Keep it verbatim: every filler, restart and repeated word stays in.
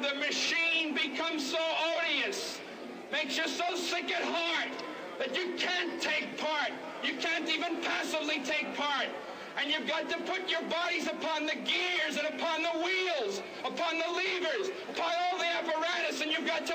of the machine becomes so odious, makes you so sick at heart that you can't take part. You can't even passively take part. And you've got to put your bodies upon the gears and upon the wheels, upon the levers, upon all the apparatus, and you've got to